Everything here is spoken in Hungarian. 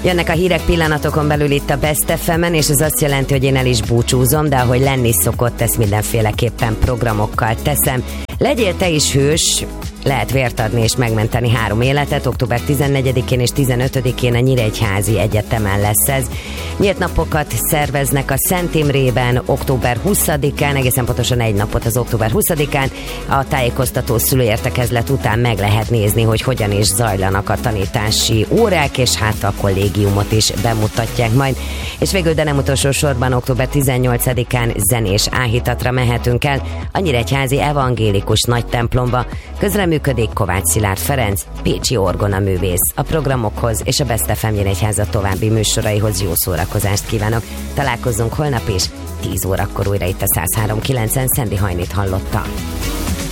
Jönnek a hírek pillanatokon belül itt a Best FM-en, és ez azt jelenti, hogy én el is búcsúzom, de ahogy lenni szokott, ezt mindenféleképpen programokkal teszem. Legyél te is hős, lehet vért adni és megmenteni 3 életet. Október 14-én és 15-én a Nyíregyházi Egyetemen lesz ez. Nyílt napokat szerveznek a Szent Imrében október 20-án, egészen pontosan egy napot az október 20-án. A tájékoztató szülőértekezlet után meg lehet nézni, hogy hogyan is zajlanak a tanítási órák, és hát a kollégiumot is bemutatják majd. És végül, de nem utolsó sorban, október 18-án zenés áhítatra mehetünk el a Nyíregyházi Evangélikus Nagy Templomba. Közreműködik Kovács Szilárd Ferenc, pécsi orgonaművész. A programokhoz és a Best FM Nyíregyháza további műsoraihoz jó szórakozást kívánok. Találkozzunk holnap is, 10 órakor újra itt a 103.9-en. Szendi Hajnit hallotta.